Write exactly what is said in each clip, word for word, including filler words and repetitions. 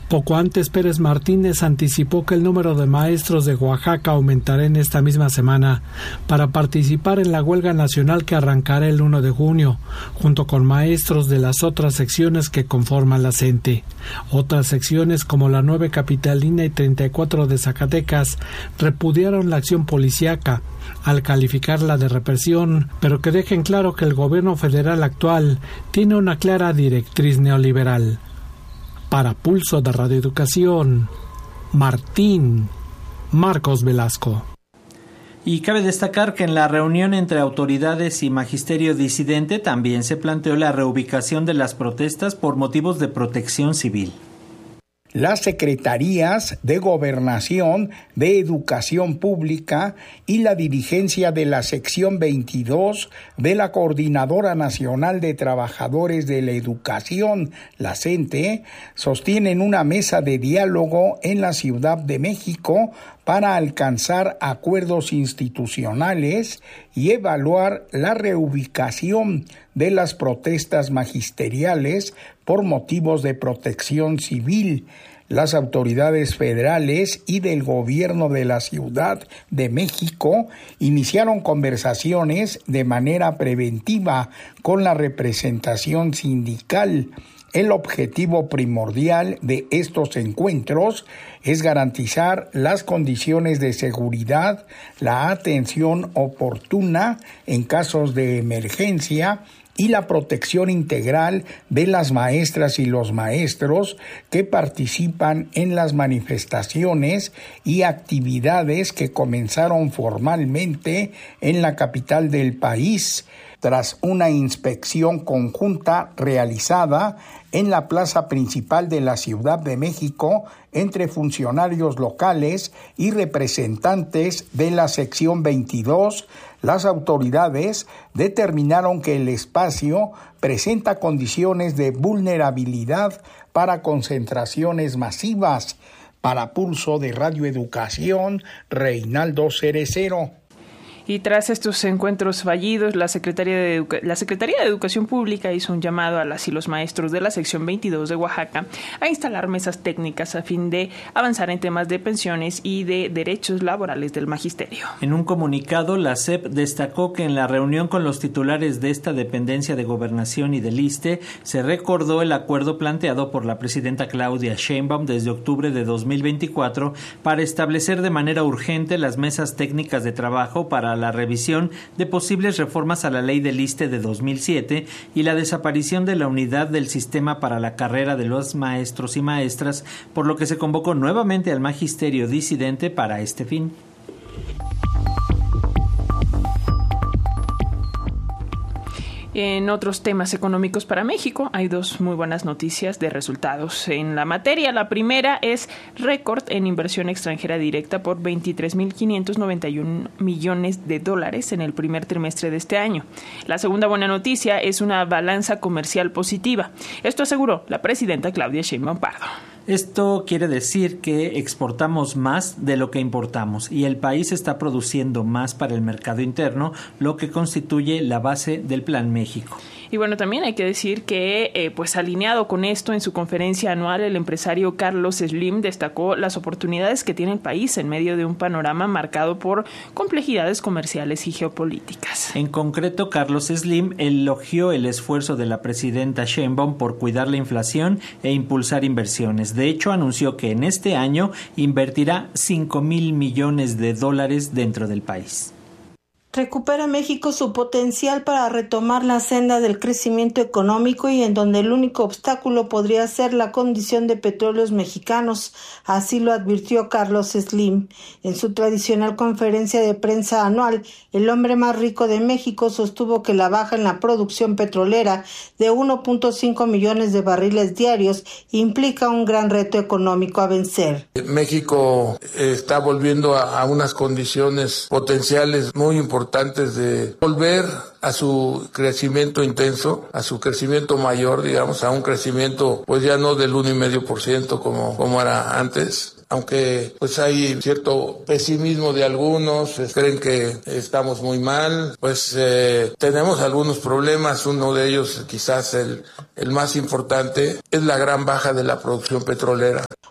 Poco antes, Pérez Martínez anticipó que el número de maestros de Oaxaca aumentará en esta misma semana para participar en la huelga nacional que arrancará el primero de junio, junto con maestros de las otras secciones que conforman la CENTE. Otras secciones, como la nueve capitalina y treinta y cuatro de Zacatecas, repudiaron la acción policíaca al calificarla de represión, pero que dejen claro que el gobierno federal actual tiene una clara directriz neoliberal. Para Pulso de Radio Educación, Martín Marcos Velasco. Y cabe destacar que en la reunión entre autoridades y magisterio disidente también se planteó la reubicación de las protestas por motivos de protección civil. Las secretarías de Gobernación, de Educación Pública y la dirigencia de la sección veintidós de la Coordinadora Nacional de Trabajadores de la Educación, la CENTE, sostienen una mesa de diálogo en la Ciudad de México para alcanzar acuerdos institucionales y evaluar la reubicación de las protestas magisteriales por motivos de protección civil. Las autoridades federales y del gobierno de la Ciudad de México iniciaron conversaciones de manera preventiva con la representación sindical. El objetivo primordial de estos encuentros es garantizar las condiciones de seguridad, la atención oportuna en casos de emergencia y la protección integral de las maestras y los maestros que participan en las manifestaciones y actividades que comenzaron formalmente en la capital del país, tras una inspección conjunta realizada en la plaza principal de la Ciudad de México entre funcionarios locales y representantes de la sección veintidós. Las autoridades determinaron que el espacio presenta condiciones de vulnerabilidad para concentraciones masivas. Para Pulso de Radio Educación, Reinaldo Cerecero. Y tras estos encuentros fallidos, la Secretaría de, Educa- la Secretaría de Educación Pública hizo un llamado a las y los maestros de la sección veintidós de Oaxaca a instalar mesas técnicas a fin de avanzar en temas de pensiones y de derechos laborales del magisterio. En un comunicado, la S E P destacó que en la reunión con los titulares de esta dependencia de Gobernación y del ISSSTE se recordó el acuerdo planteado por la presidenta Claudia Sheinbaum desde octubre de dos mil veinticuatro para establecer de manera urgente las mesas técnicas de trabajo para la revisión de posibles reformas a la ley del ISSSTE de dos mil siete y la desaparición de la unidad del sistema para la carrera de los maestros y maestras, por lo que se convocó nuevamente al magisterio disidente para este fin. En otros temas económicos para México, hay dos muy buenas noticias de resultados en la materia. La primera es récord en inversión extranjera directa por veintitrés mil quinientos noventa y uno millones de dólares en el primer trimestre de este año. La segunda buena noticia es una balanza comercial positiva. Esto aseguró la presidenta Claudia Sheinbaum Pardo. Esto quiere decir que exportamos más de lo que importamos y el país está produciendo más para el mercado interno, lo que constituye la base del Plan México. Y bueno, también hay que decir que, eh, pues alineado con esto, en su conferencia anual, el empresario Carlos Slim destacó las oportunidades que tiene el país en medio de un panorama marcado por complejidades comerciales y geopolíticas. En concreto, Carlos Slim elogió el esfuerzo de la presidenta Sheinbaum por cuidar la inflación e impulsar inversiones. De hecho, anunció que en este año invertirá cinco mil millones de dólares dentro del país. Recupera México su potencial para retomar la senda del crecimiento económico y en donde el único obstáculo podría ser la condición de petróleos mexicanos, así lo advirtió Carlos Slim. En su tradicional conferencia de prensa anual, el hombre más rico de México sostuvo que la baja en la producción petrolera de uno punto cinco millones de barriles diarios implica un gran reto económico a vencer. México está volviendo a, a unas condiciones potenciales muy importantes importantes de volver a su crecimiento intenso, a su crecimiento mayor, digamos, a un crecimiento pues ya no del uno coma cinco por ciento como, como era antes. Aunque pues hay cierto pesimismo de algunos, creen que estamos muy mal, pues eh, tenemos algunos problemas. Uno de ellos, quizás el, el más importante, es la gran baja de la producción petrolera.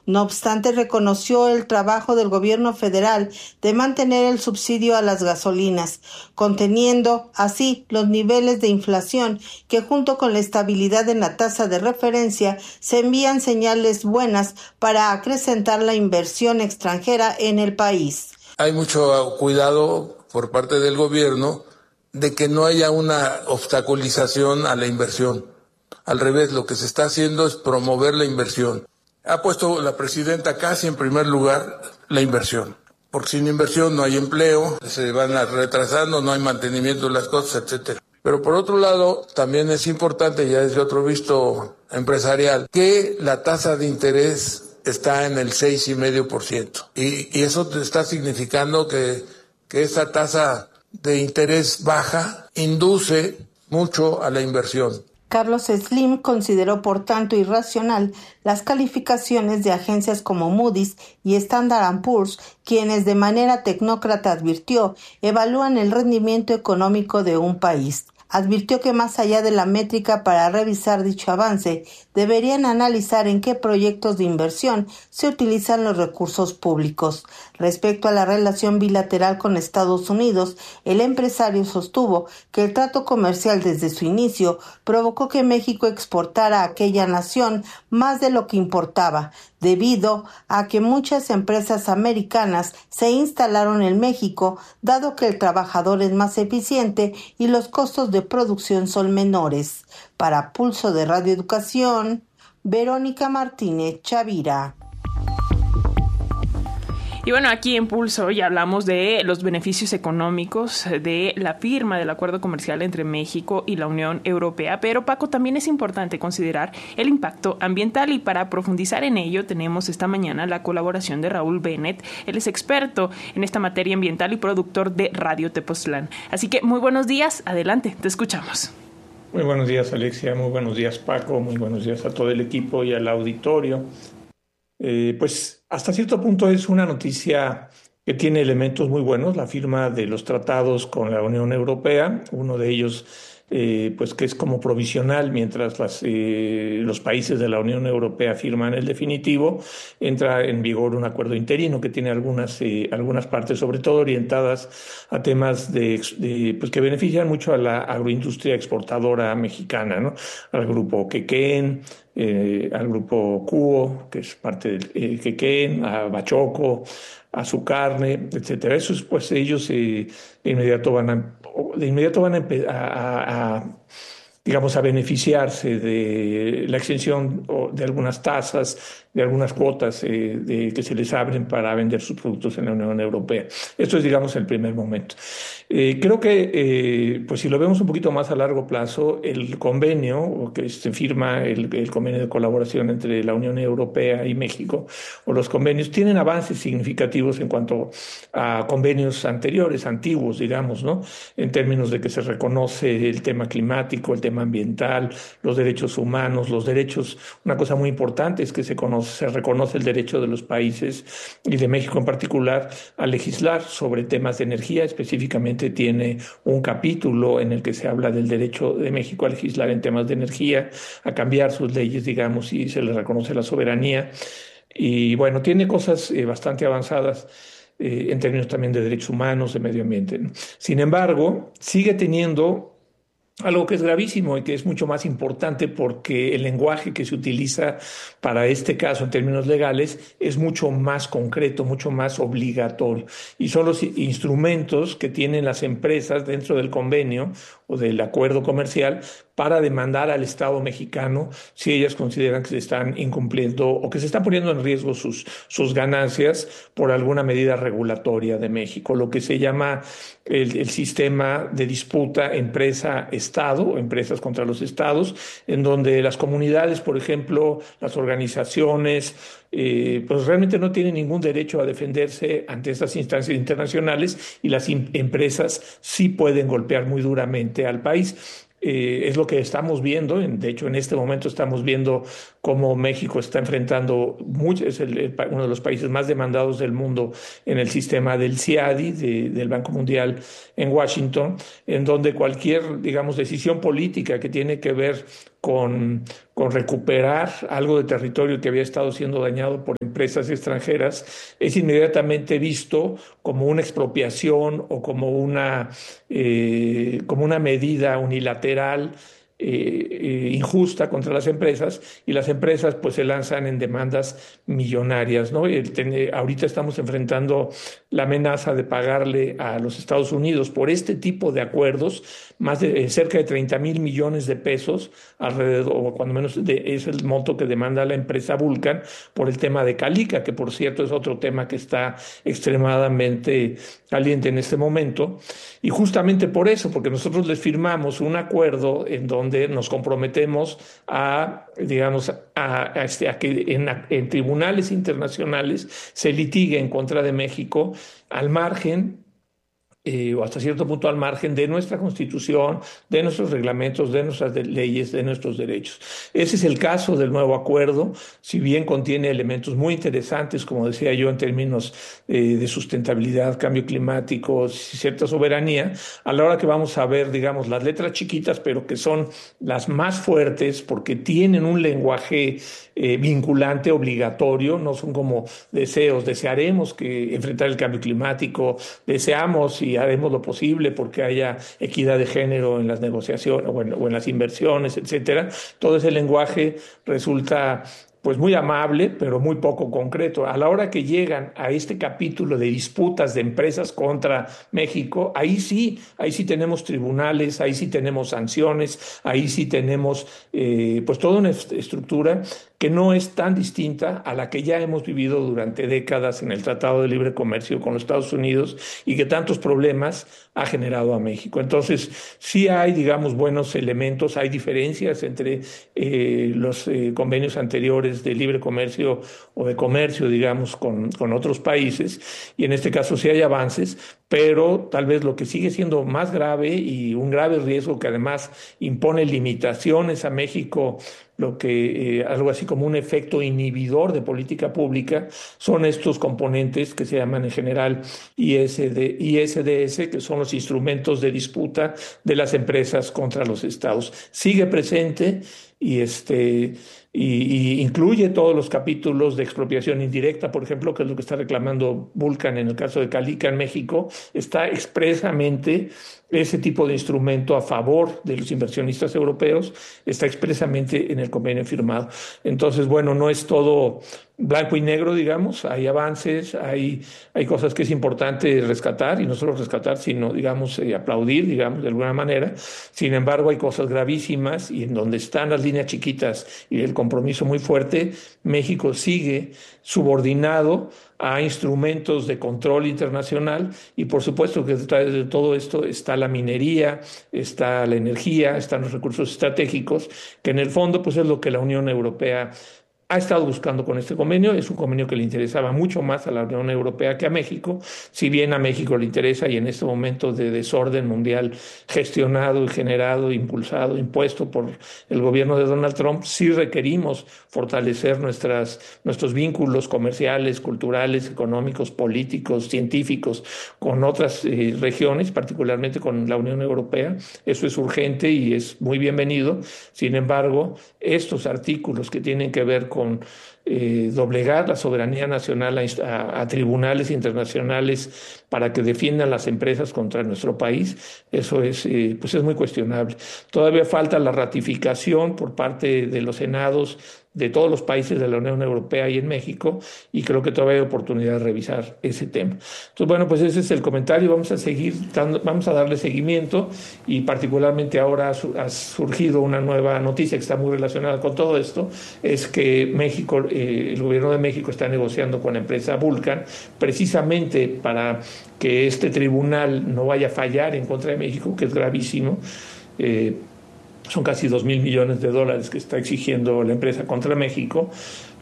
No obstante, reconoció el trabajo del gobierno federal de mantener el subsidio a las gasolinas, conteniendo así los niveles de inflación que junto con la estabilidad en la tasa de referencia se envían señales buenas para acrecentar la inversión extranjera en el país. Hay mucho cuidado por parte del gobierno de que no haya una obstaculización a la inversión. Al revés, lo que se está haciendo es promover la inversión. Ha puesto la presidenta casi en primer lugar la inversión, porque sin inversión no hay empleo, se van retrasando, no hay mantenimiento de las cosas, etcétera. Pero por otro lado, también es importante, ya desde otro visto empresarial, que la tasa de interés está en el seis coma cinco por ciento. Y, y eso está significando que, que esa tasa de interés baja induce mucho a la inversión. Carlos Slim consideró por tanto irracional las calificaciones de agencias como Moody's y Standard and Poor's, quienes de manera tecnócrata advirtió evalúan el rendimiento económico de un país. Advirtió que más allá de la métrica para revisar dicho avance, deberían analizar en qué proyectos de inversión se utilizan los recursos públicos. Respecto a la relación bilateral con Estados Unidos, el empresario sostuvo que el trato comercial desde su inicio provocó que México exportara a aquella nación más de lo que importaba, debido a que muchas empresas americanas se instalaron en México, dado que el trabajador es más eficiente y los costos de producción son menores. Para Pulso de Radio Educación, Verónica Martínez Chavira. Y bueno, aquí en Pulso ya hablamos de los beneficios económicos de la firma del acuerdo comercial entre México y la Unión Europea, pero Paco, también es importante considerar el impacto ambiental y para profundizar en ello tenemos esta mañana la colaboración de Raúl Bennett. Él es experto en esta materia ambiental y productor de Radio Tepoztlán. Así que muy buenos días, adelante, te escuchamos. Muy buenos días, Alexia, muy buenos días, Paco, muy buenos días a todo el equipo y al auditorio. Eh, pues hasta cierto punto es una noticia que tiene elementos muy buenos, la firma de los tratados con la Unión Europea, uno de ellos eh, pues que es como provisional mientras las, eh, los países de la Unión Europea firman el definitivo, entra en vigor un acuerdo interino que tiene algunas, eh, algunas partes, sobre todo orientadas a temas de, de, pues que benefician mucho a la agroindustria exportadora mexicana, ¿no? Al grupo Quequén, Eh, al grupo Cuo, que es parte del eh, Quequén, a Bachoco, a su carne, etcétera. Esos, pues ellos eh, de inmediato van a, de inmediato van a, a, a digamos, a beneficiarse de la exención de algunas tasas, de algunas cuotas eh, de, que se les abren para vender sus productos en la Unión Europea. Esto es, digamos, el primer momento. Eh, creo que, eh, pues si lo vemos un poquito más a largo plazo, el convenio, que se firma el, el convenio de colaboración entre la Unión Europea y México, o los convenios, tienen avances significativos en cuanto a convenios anteriores, antiguos, digamos, ¿no? En términos de que se reconoce el tema climático, el tema ambiental, los derechos humanos, los derechos, una cosa muy importante es que se conoce, se reconoce el derecho de los países y de México en particular a legislar sobre temas de energía. Específicamente tiene un capítulo en el que se habla del derecho de México a legislar en temas de energía, a cambiar sus leyes, digamos, y se le reconoce la soberanía. Y bueno, tiene cosas eh, bastante avanzadas eh, en términos también de derechos humanos, de medio ambiente, ¿no? Sin embargo, sigue teniendo algo que es gravísimo y que es mucho más importante porque el lenguaje que se utiliza para este caso en términos legales es mucho más concreto, mucho más obligatorio. Y son los instrumentos que tienen las empresas dentro del convenio o del acuerdo comercial para demandar al Estado mexicano si ellas consideran que se están incumpliendo o que se están poniendo en riesgo sus, sus ganancias por alguna medida regulatoria de México, lo que se llama el, el sistema de disputa empresa-Estado, empresas contra los estados, en donde las comunidades, por ejemplo, las organizaciones, eh, pues realmente no tienen ningún derecho a defenderse ante estas instancias internacionales y las im- empresas sí pueden golpear muy duramente al país. Eh, es lo que estamos viendo, en, de hecho en este momento estamos viendo cómo México está enfrentando, mucho, es el, el, uno de los países más demandados del mundo en el sistema del C I A D I, de, del Banco Mundial en Washington, en donde cualquier, digamos, decisión política que tiene que ver con, con recuperar algo de territorio que había estado siendo dañado por empresas extranjeras es inmediatamente visto como una expropiación o como una, eh, como una medida unilateral Eh, eh, injusta contra las empresas, y las empresas pues se lanzan en demandas millonarias, ¿no? El, ten, ahorita estamos enfrentando la amenaza de pagarle a los Estados Unidos por este tipo de acuerdos más de eh, cerca de treinta mil millones de pesos, alrededor, o cuando menos de, es el monto que demanda la empresa Vulcan por el tema de Calica, que por cierto es otro tema que está extremadamente caliente en este momento, y justamente por eso, porque nosotros les firmamos un acuerdo en donde donde nos comprometemos a, digamos, a, a, a que en, en tribunales internacionales se litigue en contra de México al margen Eh, o hasta cierto punto al margen de nuestra Constitución, de nuestros reglamentos, de nuestras de leyes, de nuestros derechos. Ese es el caso del nuevo acuerdo, si bien contiene elementos muy interesantes, como decía yo, en términos eh, de sustentabilidad, cambio climático, cierta soberanía, a la hora que vamos a ver, digamos, las letras chiquitas, pero que son las más fuertes porque tienen un lenguaje eh, vinculante, obligatorio, no son como deseos, desearemos que enfrentar el cambio climático, deseamos y haremos lo posible porque haya equidad de género en las negociaciones o en, o en las inversiones, etcétera. Todo ese lenguaje resulta pues muy amable, pero muy poco concreto. A la hora que llegan a este capítulo de disputas de empresas contra México, ahí sí, ahí sí tenemos tribunales, ahí sí tenemos sanciones, ahí sí tenemos eh, pues toda una estructura que no es tan distinta a la que ya hemos vivido durante décadas en el Tratado de Libre Comercio con los Estados Unidos y que tantos problemas ha generado a México. Entonces, sí hay, digamos, buenos elementos, hay diferencias entre eh, los eh, convenios anteriores de libre comercio o de comercio, digamos, con, con otros países, y en este caso sí hay avances, pero tal vez lo que sigue siendo más grave y un grave riesgo que además impone limitaciones a México, lo que eh, algo así como un efecto inhibidor de política pública, son estos componentes que se llaman en general I S D S, que son los instrumentos de disputa de las empresas contra los estados. Sigue presente y este y, y incluye todos los capítulos de expropiación indirecta, por ejemplo, que es lo que está reclamando Vulcan en el caso de Calica en México. Está expresamente ese tipo de instrumento a favor de los inversionistas europeos, está expresamente en el convenio firmado. Entonces, bueno, no es todo blanco y negro, digamos, hay avances, hay, hay cosas que es importante rescatar, y no solo rescatar, sino, digamos, eh, aplaudir, digamos, de alguna manera. Sin embargo, hay cosas gravísimas, y en donde están las líneas chiquitas y el compromiso muy fuerte, México sigue subordinado a instrumentos de control internacional, y por supuesto que detrás de todo esto está la minería, está la energía, están los recursos estratégicos, que en el fondo pues es lo que la Unión Europea ha estado buscando con este convenio. Es un convenio que le interesaba mucho más a la Unión Europea que a México, si bien a México le interesa, y en este momento de desorden mundial gestionado y generado, impulsado, impuesto por el gobierno de Donald Trump, sí requerimos fortalecer nuestras, nuestros vínculos comerciales, culturales, económicos, políticos, científicos con otras eh, regiones, particularmente con la Unión Europea. Eso es urgente y es muy bienvenido. Sin embargo, estos artículos que tienen que ver con con eh, doblegar la soberanía nacional a, a, a tribunales internacionales para que defiendan las empresas contra nuestro país, eso es, eh, pues es muy cuestionable. Todavía falta la ratificación por parte de los senados de todos los países de la Unión Europea y en México, y creo que todavía hay oportunidad de revisar ese tema. Entonces, bueno, pues ese es el comentario. Vamos a seguir dando, vamos a darle seguimiento, y particularmente ahora ha surgido una nueva noticia que está muy relacionada con todo esto, es que México, eh, el gobierno de México está negociando con la empresa Vulcan, precisamente para que este tribunal no vaya a fallar en contra de México, que es gravísimo. Eh, Son casi dos mil millones de dólares que está exigiendo la empresa contra México,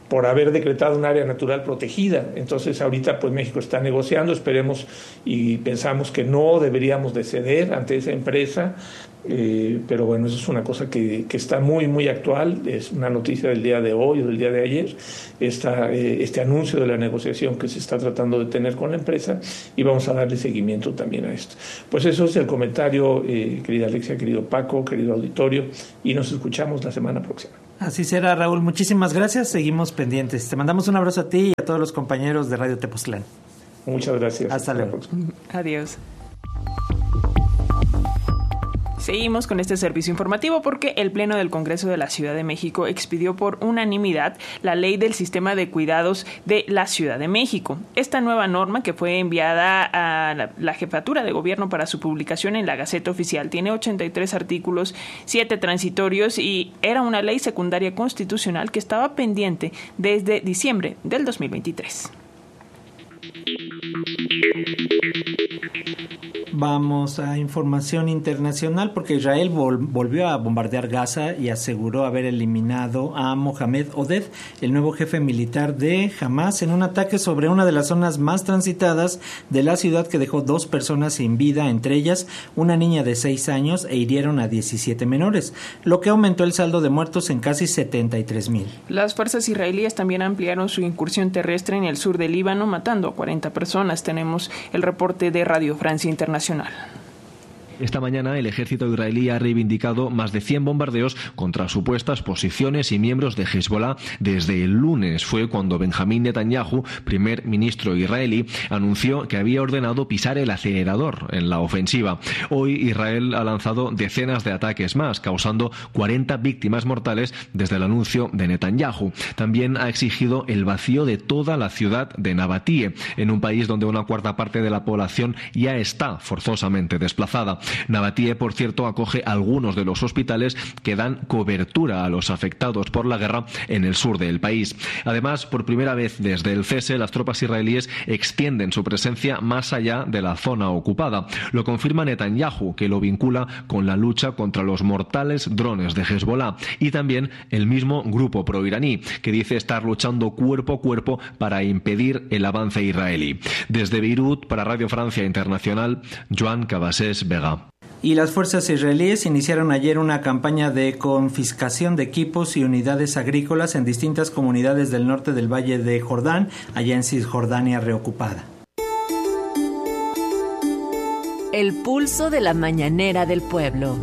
por haber decretado un área natural protegida. Entonces ahorita pues México está negociando, esperemos y pensamos que no deberíamos de ceder ante esa empresa, eh, pero bueno, eso es una cosa que, que está muy muy actual, es una noticia del día de hoy o del día de ayer, esta, eh, este anuncio de la negociación que se está tratando de tener con la empresa, y vamos a darle seguimiento también a esto. Pues eso es el comentario, eh, querida Alexia, querido Paco, querido auditorio, y nos escuchamos la semana próxima. Así será, Raúl. Muchísimas gracias. Seguimos pendientes. Te mandamos un abrazo a ti y a todos los compañeros de Radio Tepoztlán. Muchas gracias. Hasta luego. Adiós. Seguimos con este servicio informativo porque el Pleno del Congreso de la Ciudad de México expidió por unanimidad la Ley del Sistema de Cuidados de la Ciudad de México. Esta nueva norma, que fue enviada a la, la Jefatura de Gobierno para su publicación en la Gaceta Oficial, tiene ochenta y tres artículos, siete transitorios, y era una ley secundaria constitucional que estaba pendiente desde diciembre del dos mil veintitrés. Vamos a información internacional porque Israel vol- volvió a bombardear Gaza y aseguró haber eliminado a Mohamed Oded, el nuevo jefe militar de Hamas, en un ataque sobre una de las zonas más transitadas de la ciudad que dejó dos personas sin vida, entre ellas una niña de seis años, e hirieron a diecisiete menores, lo que aumentó el saldo de muertos en casi setenta y tres mil. Las fuerzas israelíes también ampliaron su incursión terrestre en el sur del Líbano, matando a cuarenta personas. Tenemos el reporte de Radio Francia Internacional. Esta mañana el ejército israelí ha reivindicado más de cien bombardeos contra supuestas posiciones y miembros de Hezbollah desde el lunes. Fue cuando Benjamín Netanyahu, primer ministro israelí, anunció que había ordenado pisar el acelerador en la ofensiva. Hoy Israel ha lanzado decenas de ataques más, causando cuarenta víctimas mortales desde el anuncio de Netanyahu. También ha exigido el vacío de toda la ciudad de Nabatie, en un país donde una cuarta parte de la población ya está forzosamente desplazada. Nabatie, por cierto, acoge algunos de los hospitales que dan cobertura a los afectados por la guerra en el sur del país. Además, por primera vez desde el cese, las tropas israelíes extienden su presencia más allá de la zona ocupada. Lo confirma Netanyahu, que lo vincula con la lucha contra los mortales drones de Hezbollah, y también el mismo grupo proiraní, que dice estar luchando cuerpo a cuerpo para impedir el avance israelí. Desde Beirut, para Radio Francia Internacional, Joan Cabasés Vega. Y las fuerzas israelíes iniciaron ayer una campaña de confiscación de equipos y unidades agrícolas en distintas comunidades del norte del Valle de Jordán, allá en Cisjordania reocupada. El pulso de la mañanera del pueblo.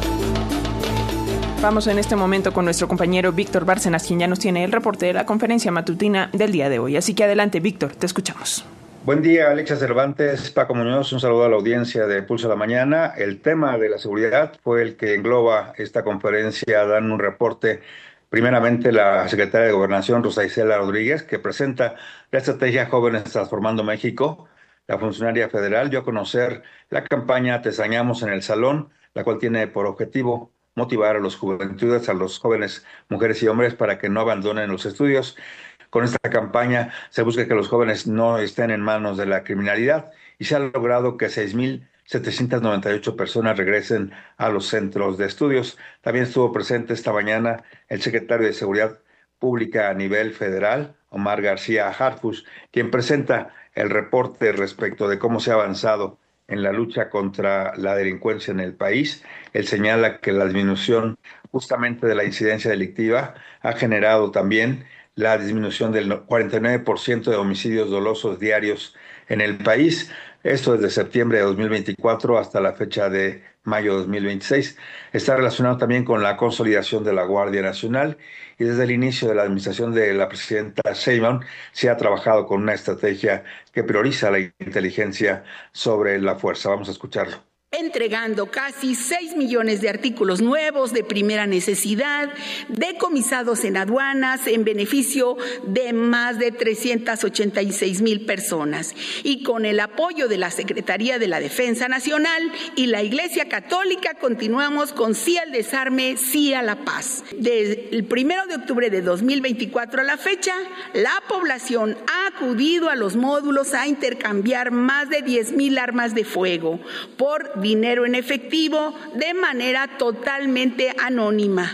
Vamos en este momento con nuestro compañero Víctor Bárcenas, quien ya nos tiene el reporte de la conferencia matutina del día de hoy. Así que adelante, Víctor, te escuchamos. Buen día, Alexia Cervantes, Paco Muñoz, un saludo a la audiencia de Pulso de la Mañana. El tema de la seguridad fue el que engloba esta conferencia, dan un reporte primeramente la secretaria de Gobernación, Rosa Isela Rodríguez, que presenta la estrategia Jóvenes Transformando México. La funcionaria federal dio a conocer la campaña Te extrañamos en el salón, la cual tiene por objetivo motivar a los juventudes, a los jóvenes mujeres y hombres para que no abandonen los estudios. Con esta campaña se busca que los jóvenes no estén en manos de la criminalidad y se ha logrado que seis mil setecientas noventa y ocho personas regresen a los centros de estudios. También estuvo presente esta mañana el secretario de Seguridad Pública a nivel federal, Omar García Harfuch, quien presenta el reporte respecto de cómo se ha avanzado en la lucha contra la delincuencia en el país. Él señala que la disminución justamente de la incidencia delictiva ha generado también la disminución del cuarenta y nueve por ciento de homicidios dolosos diarios en el país, esto desde septiembre de dos mil veinticuatro hasta la fecha de mayo de dos mil veintiséis. Está relacionado también con la consolidación de la Guardia Nacional y desde el inicio de la administración de la presidenta Sheinbaum se ha trabajado con una estrategia que prioriza la inteligencia sobre la fuerza. Vamos a escucharlo. Entregando casi seis millones de artículos nuevos de primera necesidad, decomisados en aduanas en beneficio de más de trescientas ochenta y seis mil personas, y con el apoyo de la Secretaría de la Defensa Nacional y la Iglesia Católica continuamos con sí al desarme, sí a la paz. Desde el primero de octubre de dos mil veinticuatro a la fecha, la población ha acudido a los módulos a intercambiar más de diez mil armas de fuego por dinero en efectivo de manera totalmente anónima.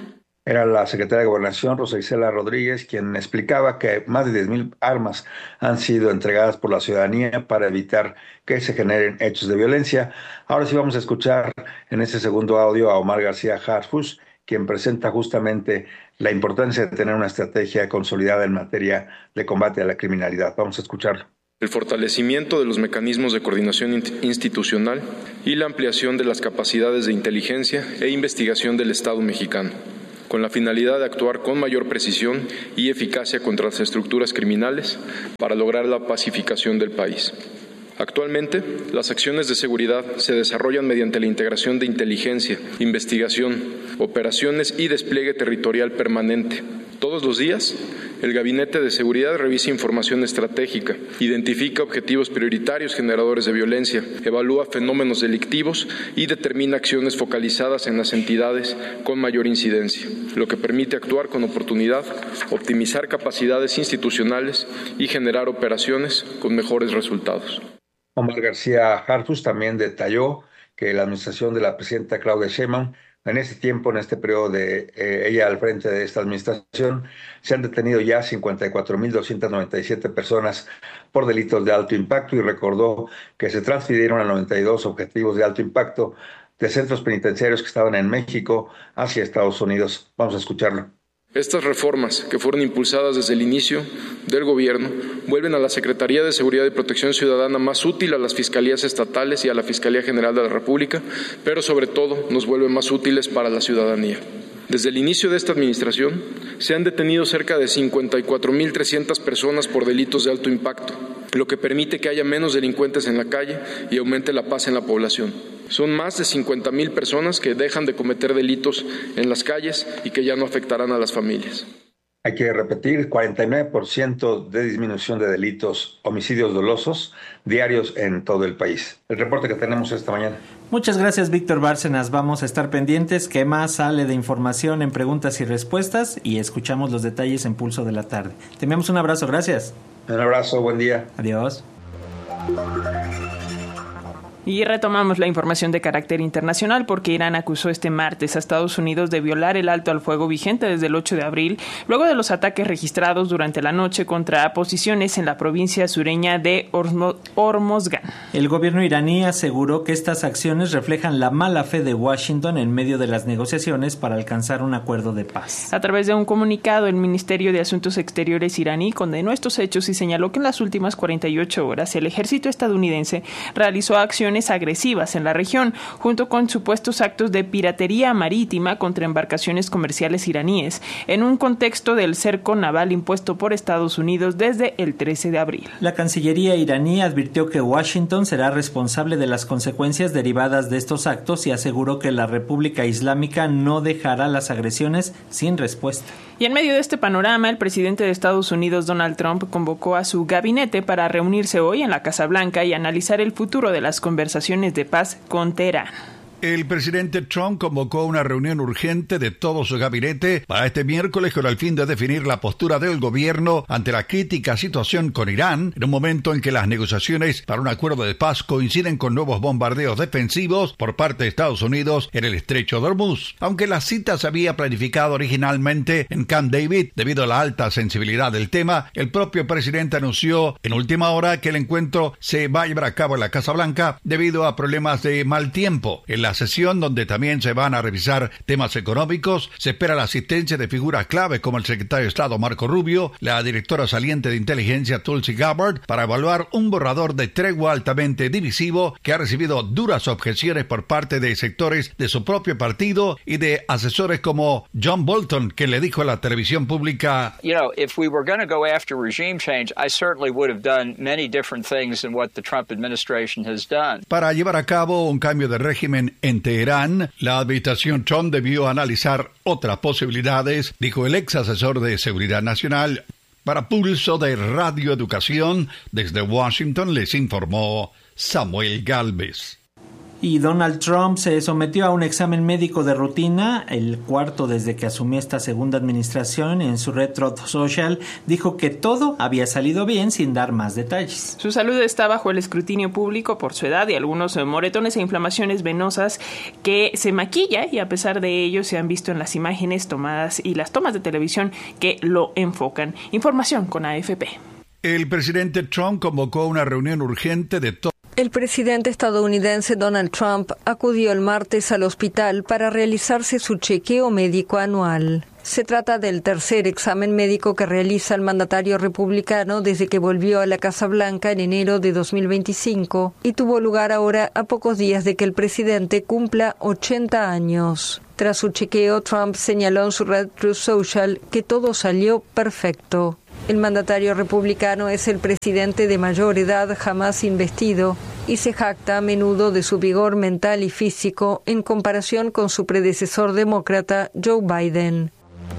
Era la secretaria de Gobernación, Rosa Isela Rodríguez, quien explicaba que más de diez mil armas han sido entregadas por la ciudadanía para evitar que se generen hechos de violencia. Ahora sí vamos a escuchar en este segundo audio a Omar García Harfuch, quien presenta justamente la importancia de tener una estrategia consolidada en materia de combate a la criminalidad. Vamos a escucharlo. El fortalecimiento de los mecanismos de coordinación institucional y la ampliación de las capacidades de inteligencia e investigación del Estado mexicano, con la finalidad de actuar con mayor precisión y eficacia contra las estructuras criminales para lograr la pacificación del país. Actualmente, las acciones de seguridad se desarrollan mediante la integración de inteligencia, investigación, operaciones y despliegue territorial permanente. Todos los días, el Gabinete de Seguridad revisa información estratégica, identifica objetivos prioritarios generadores de violencia, evalúa fenómenos delictivos y determina acciones focalizadas en las entidades con mayor incidencia, lo que permite actuar con oportunidad, optimizar capacidades institucionales y generar operaciones con mejores resultados. Omar García Harfuch también detalló que la administración de la presidenta Claudia Sheinbaum, en este tiempo, en este periodo de eh, ella al frente de esta administración, se han detenido ya cincuenta y cuatro mil doscientas noventa y siete personas por delitos de alto impacto y recordó que se transfirieron a noventa y dos objetivos de alto impacto de centros penitenciarios que estaban en México hacia Estados Unidos. Vamos a escucharlo. Estas reformas, que fueron impulsadas desde el inicio del gobierno, vuelven a la Secretaría de Seguridad y Protección Ciudadana más útil a las fiscalías estatales y a la Fiscalía General de la República, pero sobre todo nos vuelven más útiles para la ciudadanía. Desde el inicio de esta administración, se han detenido cerca de cincuenta y cuatro mil trescientas personas por delitos de alto impacto, lo que permite que haya menos delincuentes en la calle y aumente la paz en la población. Son más de cincuenta mil personas que dejan de cometer delitos en las calles y que ya no afectarán a las familias. Hay que repetir, cuarenta y nueve por ciento de disminución de delitos, homicidios dolosos diarios en todo el país. El reporte que tenemos esta mañana. Muchas gracias, Víctor Bárcenas. Vamos a estar pendientes. ¿Qué más sale de información en preguntas y respuestas? Y escuchamos los detalles en Pulso de la Tarde. Te enviamos un abrazo. Gracias. Un abrazo. Buen día. Adiós. Y retomamos la información de carácter internacional porque Irán acusó este martes a Estados Unidos de violar el alto al fuego vigente desde el ocho de abril, luego de los ataques registrados durante la noche contra posiciones en la provincia sureña de Hormozgan. El gobierno iraní aseguró que estas acciones reflejan la mala fe de Washington en medio de las negociaciones para alcanzar un acuerdo de paz. A través de un comunicado, el Ministerio de Asuntos Exteriores iraní condenó estos hechos y señaló que en las últimas cuarenta y ocho horas el ejército estadounidense realizó acciones agresivas en la región, junto con supuestos actos de piratería marítima contra embarcaciones comerciales iraníes, en un contexto del cerco naval impuesto por Estados Unidos desde el trece de abril. La Cancillería iraní advirtió que Washington será responsable de las consecuencias derivadas de estos actos y aseguró que la República Islámica no dejará las agresiones sin respuesta. Y en medio de este panorama, el presidente de Estados Unidos, Donald Trump, convocó a su gabinete para reunirse hoy en la Casa Blanca y analizar el futuro de las conversaciones de paz con Teherán. El presidente Trump convocó una reunión urgente de todo su gabinete para este miércoles con el fin de definir la postura del gobierno ante la crítica situación con Irán, en un momento en que las negociaciones para un acuerdo de paz coinciden con nuevos bombardeos defensivos por parte de Estados Unidos en el estrecho de Hormuz. Aunque la cita se había planificado originalmente en Camp David, debido a la alta sensibilidad del tema, el propio presidente anunció en última hora que el encuentro se va a llevar a cabo en la Casa Blanca debido a problemas de mal tiempo. En la sesión, donde también se van a revisar temas económicos, se espera la asistencia de figuras clave como el secretario de Estado Marco Rubio, la directora saliente de inteligencia Tulsi Gabbard, para evaluar un borrador de tregua altamente divisivo que ha recibido duras objeciones por parte de sectores de su propio partido y de asesores como John Bolton, que le dijo a la televisión pública: You know, if we were going to go after regime change, I certainly would have done many different things than what the Trump administration has done. Para llevar a cabo un cambio de régimen en Teherán, la administración Trump debió analizar otras posibilidades, dijo el ex asesor de Seguridad Nacional. Para Pulso de Radio Educación, desde Washington les informó Samuel Gálvez. Y Donald Trump se sometió a un examen médico de rutina, el cuarto desde que asumió esta segunda administración. En su red Truth Social dijo que todo había salido bien sin dar más detalles. Su salud está bajo el escrutinio público por su edad y algunos moretones e inflamaciones venosas que se maquilla, y a pesar de ello se han visto en las imágenes tomadas y las tomas de televisión que lo enfocan. Información con A F P. El presidente Trump convocó una reunión urgente de todos. El presidente estadounidense Donald Trump acudió el martes al hospital para realizarse su chequeo médico anual. Se trata del tercer examen médico que realiza el mandatario republicano desde que volvió a la Casa Blanca en enero de dos mil veinticinco y tuvo lugar ahora a pocos días de que el presidente cumpla ochenta años. Tras su chequeo, Trump señaló en su red Truth Social que todo salió perfecto. El mandatario republicano es el presidente de mayor edad jamás investido y se jacta a menudo de su vigor mental y físico en comparación con su predecesor demócrata Joe Biden.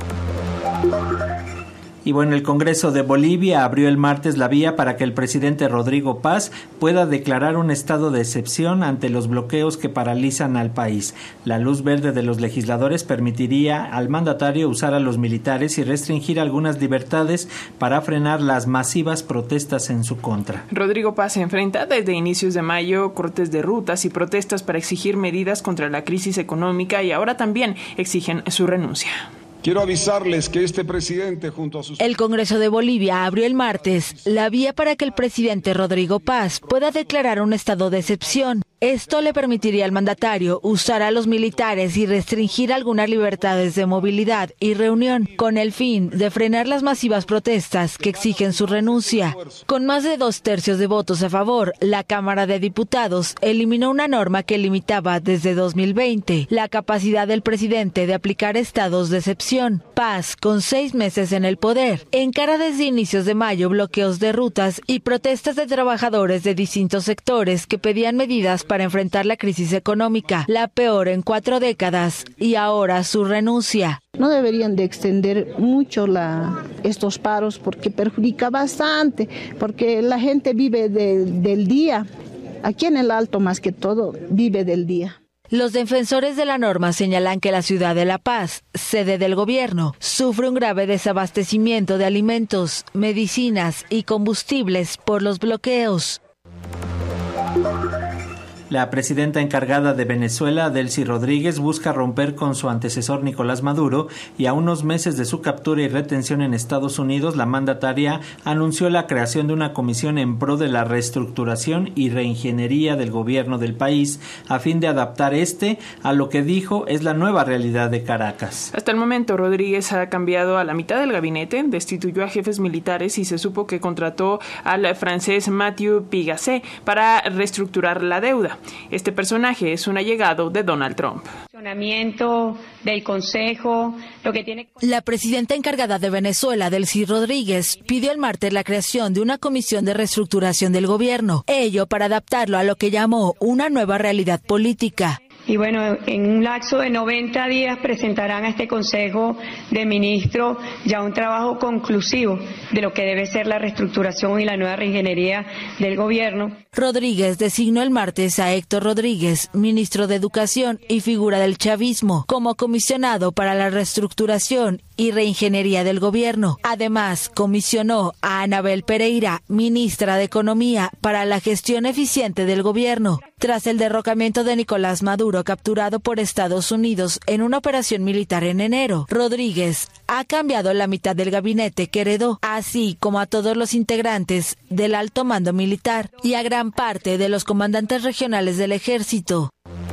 Y bueno, el Congreso de Bolivia abrió el martes la vía para que el presidente Rodrigo Paz pueda declarar un estado de excepción ante los bloqueos que paralizan al país. La luz verde de los legisladores permitiría al mandatario usar a los militares y restringir algunas libertades para frenar las masivas protestas en su contra. Rodrigo Paz se enfrenta desde inicios de mayo cortes de rutas y protestas para exigir medidas contra la crisis económica, y ahora también exigen su renuncia. Quiero avisarles que este presidente junto a sus... El Congreso de Bolivia abrió el martes la vía para que el presidente Rodrigo Paz pueda declarar un estado de excepción. Esto le permitiría al mandatario usar a los militares y restringir algunas libertades de movilidad y reunión, con el fin de frenar las masivas protestas que exigen su renuncia. Con más de dos tercios de votos a favor, la Cámara de Diputados eliminó una norma que limitaba desde dos mil veinte la capacidad del presidente de aplicar estados de excepción. Paz, con seis meses en el poder, encara desde inicios de mayo bloqueos de rutas y protestas de trabajadores de distintos sectores que pedían medidas para enfrentar la crisis económica, la peor en cuatro décadas, y ahora su renuncia. No deberían de extender mucho la, estos paros porque perjudica bastante, porque la gente vive de, del día. Aquí en el Alto, más que todo, vive del día. Los defensores de la norma señalan que la ciudad de La Paz, sede del gobierno, sufre un grave desabastecimiento de alimentos, medicinas y combustibles por los bloqueos. La presidenta encargada de Venezuela, Delcy Rodríguez, busca romper con su antecesor Nicolás Maduro, y a unos meses de su captura y retención en Estados Unidos, la mandataria anunció la creación de una comisión en pro de la reestructuración y reingeniería del gobierno del país, a fin de adaptar este a lo que dijo es la nueva realidad de Caracas. Hasta el momento, Rodríguez ha cambiado a la mitad del gabinete, destituyó a jefes militares y se supo que contrató al francés Mathieu Pigasse para reestructurar la deuda. Este personaje es un allegado de Donald Trump. Del Consejo, lo que tiene... La presidenta encargada de Venezuela, Delcy Rodríguez, pidió el martes la creación de una comisión de reestructuración del gobierno, ello para adaptarlo a lo que llamó una nueva realidad política. Y bueno, en un lapso de noventa días presentarán a este Consejo de Ministros ya un trabajo conclusivo de lo que debe ser la reestructuración y la nueva reingeniería del gobierno. Rodríguez designó el martes a Héctor Rodríguez, ministro de Educación y figura del chavismo, como comisionado para la reestructuración y reingeniería del gobierno. Además, comisionó a Anabel Pereira, ministra de Economía, para la gestión eficiente del gobierno. Tras el derrocamiento de Nicolás Maduro, capturado por Estados Unidos en una operación militar en enero, Rodríguez ha cambiado la mitad del gabinete que heredó, así como a todos los integrantes del alto mando militar y a gran parte de los comandantes regionales del ejército.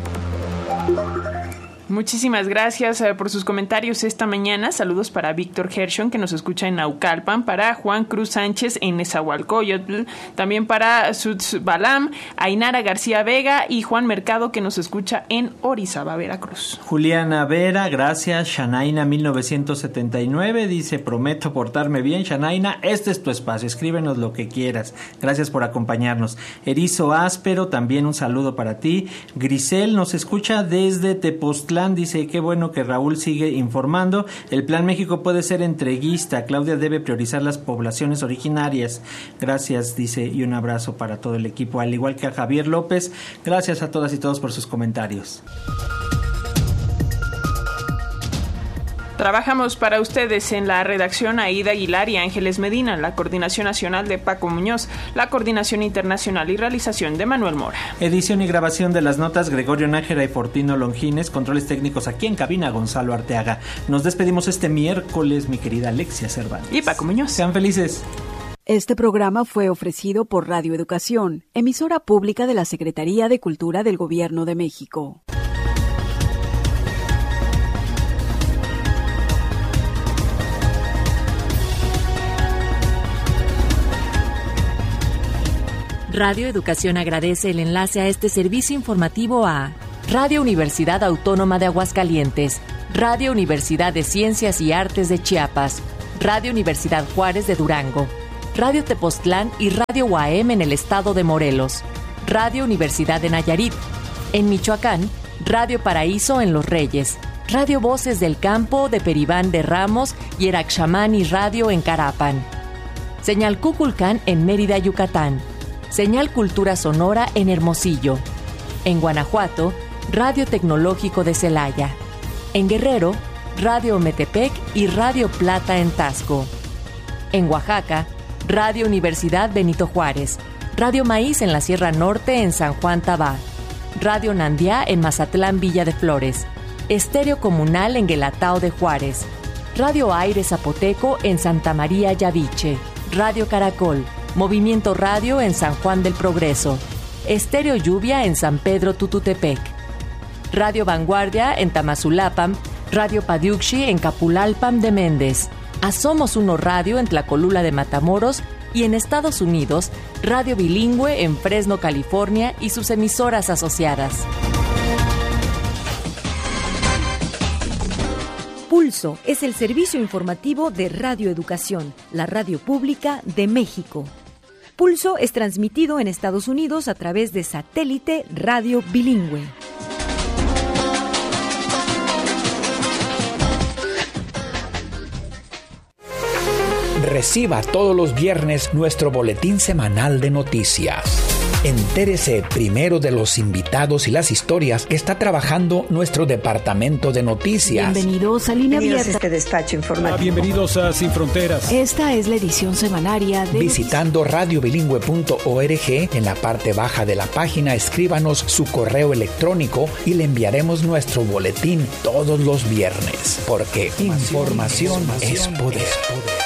Muchísimas gracias por sus comentarios esta mañana. Saludos para Víctor Gershon, que nos escucha en Naucalpan, para Juan Cruz Sánchez en Nezahualcóyotl, también para Sutz Balam, Ainara García Vega y Juan Mercado, que nos escucha en Orizaba, Veracruz. Juliana Vera, gracias. Shanaina mil novecientos setenta y nueve dice: prometo portarme bien, Shanaina, este es tu espacio, escríbenos lo que quieras. Gracias por acompañarnos. Erizo Áspero, también un saludo para ti. Grisel nos escucha desde Tepoztlán, Tepoztlán dice, qué bueno que Raúl sigue informando. El Plan México puede ser entreguista. Claudia debe priorizar las poblaciones originarias. Gracias, dice, y un abrazo para todo el equipo, al igual que a Javier López. Gracias a todas y todos por sus comentarios. Trabajamos para ustedes en la redacción Aida Aguilar y Ángeles Medina, la coordinación nacional de Paco Muñoz, la coordinación internacional y realización de Manuel Mora. Edición y grabación de las notas Gregorio Nájera y Fortino Longines, controles técnicos aquí en cabina Gonzalo Arteaga. Nos despedimos este miércoles, mi querida Alexia Cervantes. Y Paco Muñoz. Sean felices. Este programa fue ofrecido por Radio Educación, emisora pública de la Secretaría de Cultura del Gobierno de México. Radio Educación agradece el enlace a este servicio informativo a Radio Universidad Autónoma de Aguascalientes, Radio Universidad de Ciencias y Artes de Chiapas, Radio Universidad Juárez de Durango, Radio Tepoztlán y Radio U A M en el estado de Morelos, Radio Universidad de Nayarit, en Michoacán, Radio Paraíso en Los Reyes, Radio Voces del Campo de Peribán de Ramos y Eraxamani Radio en Carapan, Señal Cuculcán en Mérida, Yucatán, Señal Cultura Sonora en Hermosillo. En Guanajuato, Radio Tecnológico de Celaya. En Guerrero, Radio Metepec y Radio Plata en Tasco. En Oaxaca, Radio Universidad Benito Juárez. Radio Maíz en la Sierra Norte en San Juan Tabá. Radio Nandiá en Mazatlán Villa de Flores. Estéreo Comunal en Guelatao de Juárez. Radio Aire Zapoteco en Santa María Yaviche. Radio Caracol. Movimiento Radio en San Juan del Progreso, Estéreo Lluvia en San Pedro Tututepec, Radio Vanguardia en Tamazulapam, Radio Padiuxi en Capulalpam de Méndez, Asomos Uno Radio en Tlacolula de Matamoros y en Estados Unidos, Radio Bilingüe en Fresno, California y sus emisoras asociadas. Pulso es el servicio informativo de Radio Educación, la radio pública de México. Pulso es transmitido en Estados Unidos a través de satélite Radio Bilingüe. Reciba todos los viernes nuestro boletín semanal de noticias. Entérese primero de los invitados y las historias que está trabajando nuestro departamento de noticias. Bienvenidos a Línea Abierta. Este despacho informativo. Bienvenidos a Sin Fronteras. Esta es la edición semanaria de... Visitando radio bilingüe punto org, en la parte baja de la página escríbanos su correo electrónico y le enviaremos nuestro boletín todos los viernes. Porque información, información es poder. Es poder.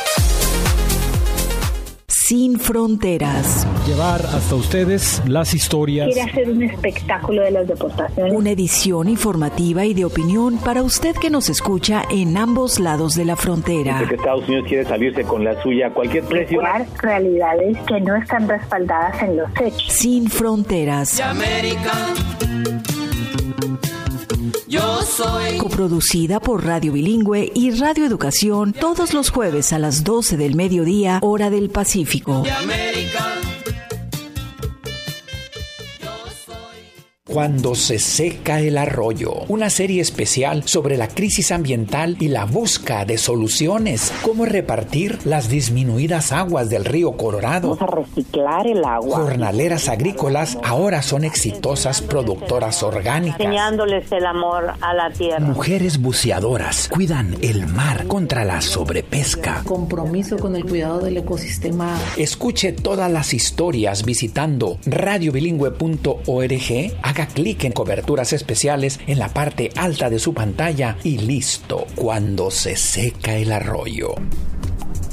Sin Fronteras. Llevar hasta ustedes las historias. Quiere hacer un espectáculo de las deportaciones. Una edición informativa y de opinión para usted que nos escucha en ambos lados de la frontera. Porque Estados Unidos quiere salirse con la suya a cualquier precio. Realidades que no están respaldadas en los hechos. Sin Fronteras. De América. Yo soy. Coproducida por Radio Bilingüe y Radio Educación todos los jueves a las doce del mediodía, hora del Pacífico. De América. Cuando se seca el arroyo, una serie especial sobre la crisis ambiental y la búsqueda de soluciones. Cómo repartir las disminuidas aguas del río Colorado. Vamos a reciclar el agua. Jornaleras agrícolas ahora son exitosas productoras orgánicas. Enseñándoles el amor a la tierra. Mujeres buceadoras cuidan el mar contra la sobrepesca. Compromiso con el cuidado del ecosistema. Escuche todas las historias visitando radio bilingüe punto org. Haga clic en coberturas especiales en la parte alta de su pantalla y listo. Cuando se seca el arroyo.